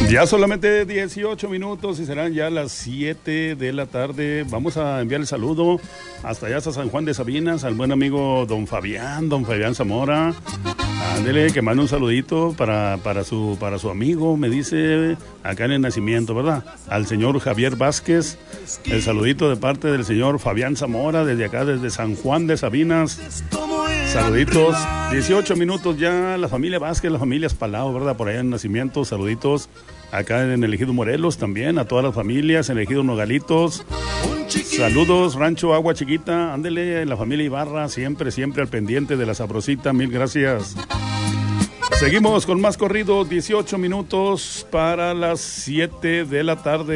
Ya solamente 18 minutos y serán ya las 7 de la tarde. Vamos a enviar el saludo hasta allá, hasta San Juan de Sabinas, al buen amigo don Fabián Zamora. Ándele, que mande un saludito para su amigo, me dice, acá en el nacimiento, ¿verdad? Al señor Javier Vázquez, el saludito de parte del señor Fabián Zamora, desde acá, desde San Juan de Sabinas. Saluditos, 18 minutos ya, la familia Vázquez, la familia Espalao, ¿verdad? Por allá en nacimiento, saluditos. Acá en el Ejido Morelos también, a todas las familias, en el Ejido Nogalitos. Saludos, Rancho Agua Chiquita, ándele, la familia Ibarra, siempre al pendiente de la sabrosita, mil gracias. Seguimos con más corridos, 18 minutos para las 7 de la tarde.